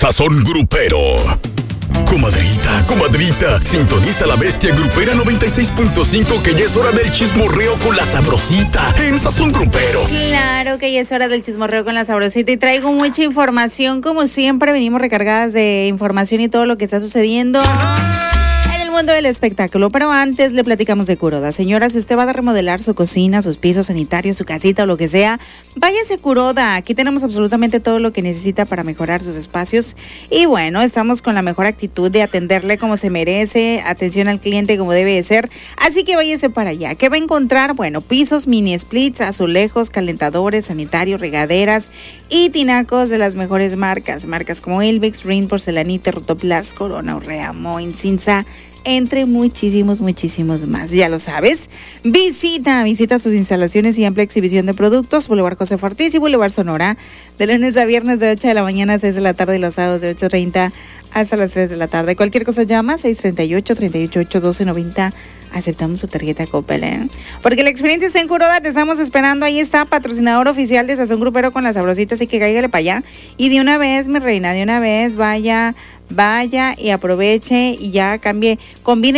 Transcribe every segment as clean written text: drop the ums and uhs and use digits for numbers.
Sazón Grupero. Comadrita, comadrita, sintoniza la bestia grupera 96.5 que ya es hora del chismorreo con la sabrosita en Sazón Grupero. Claro que ya es hora del chismorreo con la sabrosita y traigo mucha información. Como siempre, venimos recargadas de información y todo lo que está sucediendo en el mundo del espectáculo. Pero antes le platicamos de Kuroda. Señora, si usted va a remodelar su cocina, sus pisos sanitarios, su casita o lo que sea, váyase a Kuroda. Aquí tenemos absolutamente todo lo que necesita para mejorar sus espacios. Y bueno, estamos con la mejor actitud de atenderle como se merece, atención al cliente como debe de ser. Así que váyase para allá. ¿Qué va a encontrar? Bueno, pisos, mini splits, azulejos, calentadores, sanitarios, regaderas y tinacos de las mejores marcas. Marcas como Elvex, Rin, Porcelanita, Rotoplas, Corona, Urrea, Moin, Cinza, entre muchísimos más. Ya lo sabes. Visita sus instalaciones y amplia exhibición de productos. Boulevard José Ortiz y Boulevard Sonora. De lunes a viernes de 8 de la mañana a 6 de la tarde y los sábados de 8:30 hasta las 3 de la tarde. Cualquier cosa llama 638-388-1290. Aceptamos su tarjeta Coppel, ¿eh? Porque la experiencia está en Kuroda, te estamos esperando. Ahí está, patrocinador oficial de Sazón Grupero con las sabrositas, así que cáigale para allá. Y de una vez, mi reina, de una vez, vaya y aproveche y ya combine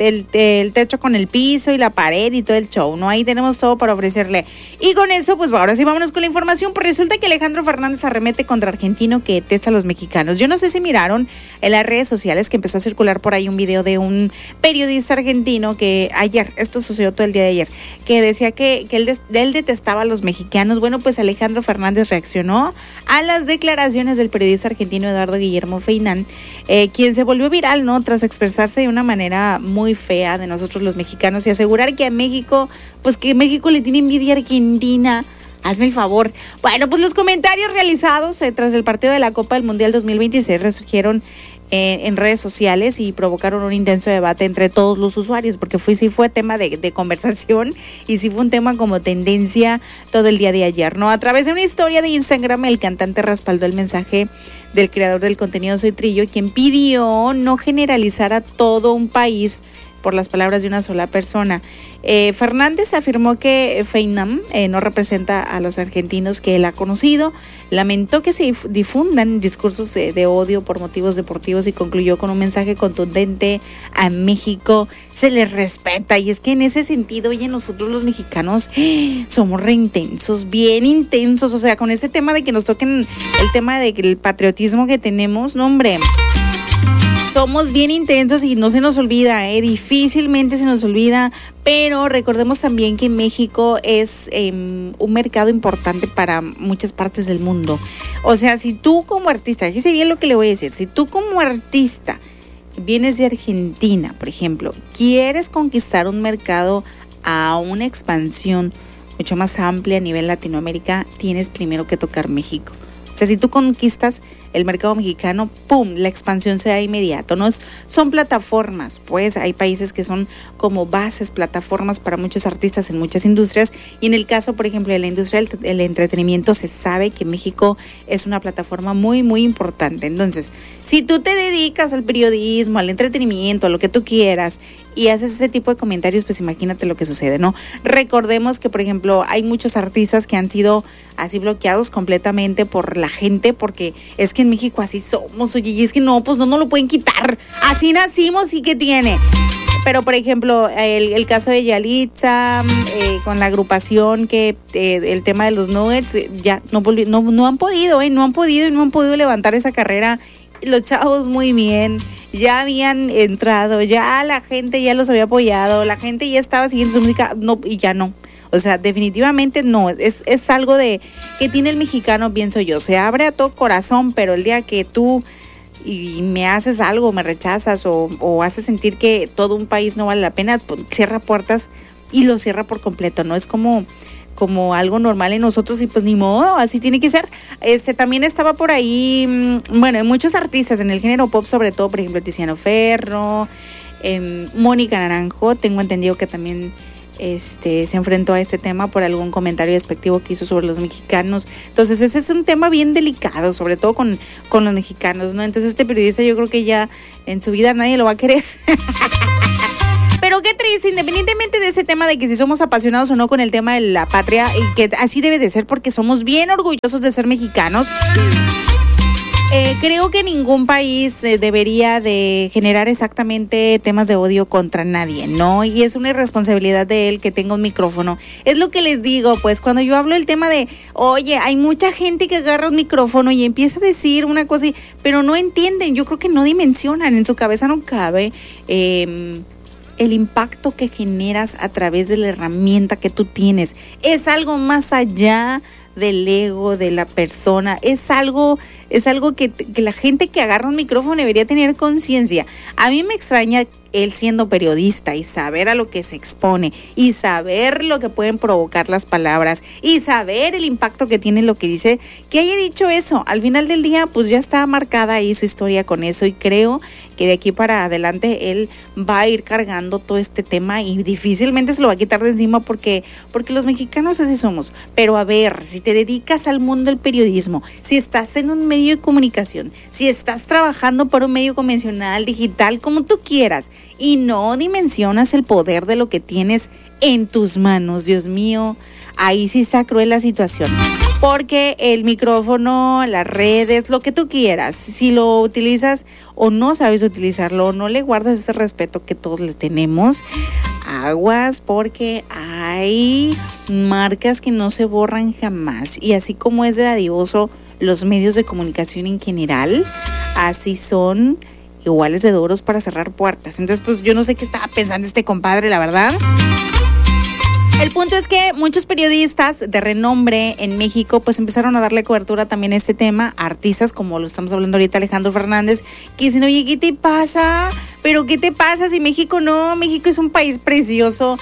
el techo con el piso y la pared y todo el show, ¿no? Ahí tenemos todo para ofrecerle. Y con eso, pues ahora sí vámonos con la información. Pues resulta que Alejandro Fernández arremete contra argentino que detesta a los mexicanos. Yo no sé si miraron en las redes sociales que empezó a circular por ahí un video de un periodista argentino que ayer, esto sucedió todo el día de ayer, que decía que él detestaba a los mexicanos. Bueno, pues Alejandro Fernández reaccionó a las declaraciones del periodista argentino Eduardo Guillermo Feynán, quien se volvió viral, ¿no? Tras expresarse de una manera muy fea de nosotros los mexicanos y asegurar que a México, pues que México le tiene envidia a Argentina. Hazme el favor. Bueno, pues los comentarios realizados tras el partido de la Copa del Mundial 2026 resurgieron en redes sociales y provocaron un intenso debate entre todos los usuarios, porque sí fue tema de conversación y sí fue un tema como tendencia todo el día de ayer, ¿no? A través de una historia de Instagram, el cantante respaldó el mensaje del creador del contenido Soy Trillo, quien pidió no generalizar a todo un país por las palabras de una sola persona. Fernández afirmó que Feynman no representa a los argentinos que él ha conocido, lamentó que se difundan discursos de odio por motivos deportivos y concluyó con un mensaje contundente: a México se les respeta. Y es que en ese sentido, oye, nosotros los mexicanos somos re intensos, bien intensos, o sea, con ese tema de que nos toquen el tema del patriotismo que tenemos, no hombre, somos bien intensos y no se nos olvida, difícilmente se nos olvida, pero recordemos también que México es un mercado importante para muchas partes del mundo. O sea, si tú como artista, fíjese bien lo que le voy a decir, si tú como artista vienes de Argentina, por ejemplo, quieres conquistar un mercado a una expansión mucho más amplia a nivel Latinoamérica, tienes primero que tocar México. O sea, si tú conquistas el mercado mexicano, ¡pum!, la expansión se da inmediato, ¿no? Son plataformas, pues hay países que son como bases, plataformas para muchos artistas en muchas industrias, y en el caso, por ejemplo, de la industria del entretenimiento, se sabe que México es una plataforma muy, muy importante. Entonces, si tú te dedicas al periodismo, al entretenimiento, a lo que tú quieras, y haces ese tipo de comentarios, pues imagínate lo que sucede, ¿no? Recordemos que, por ejemplo, hay muchos artistas que han sido así bloqueados completamente por la gente, porque es que en México así somos, oye, y es que no, pues no lo pueden quitar, así nacimos y ¿qué tiene? Pero, por ejemplo, el caso de Yalitza, con la agrupación, que el tema de los Nuggets, ya no han podido levantar esa carrera. Los chavos muy bien, ya habían entrado, ya la gente ya los había apoyado, la gente ya estaba siguiendo su música, no, y ya no. O sea, definitivamente no, es algo de que tiene el mexicano, pienso yo, se abre a todo corazón, pero el día que tú y me haces algo, me rechazas o haces sentir que todo un país no vale la pena, pues, cierra puertas y lo cierra por completo, ¿no? Es como algo normal en nosotros y pues ni modo, así tiene que ser. También estaba por ahí, bueno, hay muchos artistas en el género pop, sobre todo, por ejemplo, Tiziano Ferro, Mónica Naranjo, tengo entendido que también se enfrentó a este tema por algún comentario despectivo que hizo sobre los mexicanos. Entonces ese es un tema bien delicado, sobre todo con los mexicanos, ¿no? Entonces este periodista, yo creo que ya en su vida nadie lo va a querer. Pero qué triste, independientemente de ese tema de que si somos apasionados o no con el tema de la patria, y que así debe de ser porque somos bien orgullosos de ser mexicanos. Creo que ningún país debería de generar exactamente temas de odio contra nadie, ¿no? Y es una irresponsabilidad de él que tenga un micrófono. Es lo que les digo, pues, cuando yo hablo del tema de, oye, hay mucha gente que agarra un micrófono y empieza a decir una cosa, pero no entienden, yo creo que no dimensionan, en su cabeza no cabe el impacto que generas a través de la herramienta que tú tienes. Es algo más allá del ego de la persona, es algo que la gente que agarra un micrófono debería tener conciencia. A mí me extraña él siendo periodista y saber a lo que se expone y saber lo que pueden provocar las palabras y saber el impacto que tiene lo que dice, que haya dicho eso. Al final del día, pues ya está marcada ahí su historia con eso, y creo que de aquí para adelante él va a ir cargando todo este tema y difícilmente se lo va a quitar de encima porque los mexicanos así somos. Pero a ver, si te dedicas al mundo del periodismo, si estás en un medio de comunicación, si estás trabajando por un medio convencional, digital, como tú quieras, y no dimensionas el poder de lo que tienes en tus manos, Dios mío, ahí sí está cruel la situación. Porque el micrófono, las redes, lo que tú quieras, si lo utilizas o no sabes utilizarlo, no le guardas ese respeto que todos le tenemos, aguas, porque hay marcas que no se borran jamás. Y así como es de dadivoso los medios de comunicación en general, así son iguales de duros para cerrar puertas. Entonces, pues yo no sé qué estaba pensando este compadre, la verdad. El punto es que muchos periodistas de renombre en México pues empezaron a darle cobertura también a este tema, artistas como lo estamos hablando ahorita, Alejandro Fernández, que dicen, oye, ¿qué te pasa? ¿Pero qué te pasa si México no? México es un país precioso,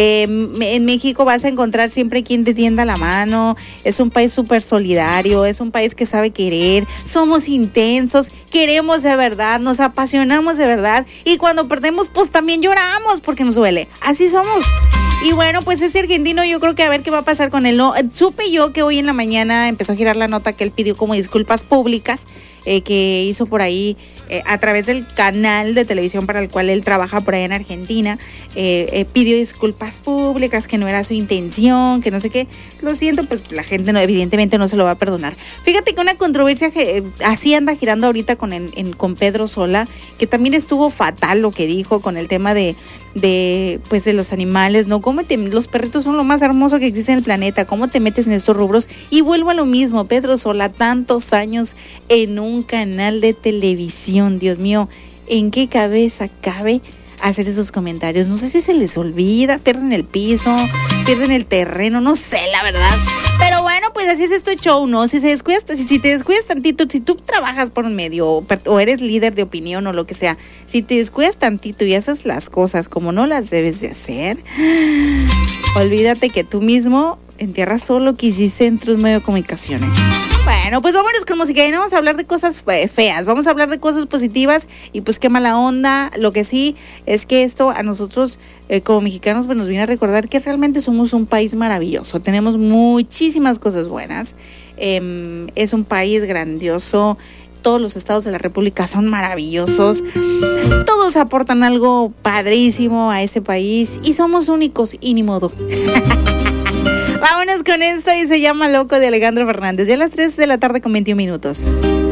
en México vas a encontrar siempre quien te tienda la mano, es un país súper solidario, es un país que sabe querer, somos intensos, queremos de verdad, nos apasionamos de verdad, y cuando perdemos pues también lloramos porque nos duele, así somos. Y bueno, pues ese argentino, yo creo que a ver qué va a pasar con él. No, supe yo que hoy en la mañana empezó a girar la nota que él pidió como disculpas públicas, que hizo por ahí a través del canal de televisión para el cual él trabaja por ahí en Argentina. Pidió disculpas públicas, que no era su intención, que no sé qué. Lo siento, pues la gente no, evidentemente no se lo va a perdonar. Fíjate que una controversia que así anda girando ahorita con Pedro Sola, que también estuvo fatal lo que dijo con el tema de los animales, ¿no? Los perritos son lo más hermoso que existe en el planeta, ¿cómo te metes en estos rubros? Y vuelvo a lo mismo, Pedro Sola, tantos años en un canal de televisión, Dios mío, ¿en qué cabeza cabe hacer esos comentarios? No sé si se les olvida, pierden el piso, pierden el terreno, no sé, la verdad. Pero bueno, pues así es esto show, ¿no? Si te descuidas tantito, si tú trabajas por un medio o eres líder de opinión o lo que sea, si te descuidas tantito y haces las cosas como no las debes de hacer, olvídate que tú mismo entierras todo lo que hiciste entre un medio de comunicaciones. Bueno, pues vámonos con música y no vamos a hablar de cosas feas, vamos a hablar de cosas positivas y pues qué mala onda. Lo que sí es que esto a nosotros como mexicanos pues nos viene a recordar que realmente somos un país maravilloso, tenemos muchísimas cosas buenas, es un país grandioso, todos los estados de la República son maravillosos, todos aportan algo padrísimo a ese país y somos únicos y ni modo. Vámonos con esto y se llama Loco de Alejandro Fernández. Ya a las 3 de la tarde con 21 minutos.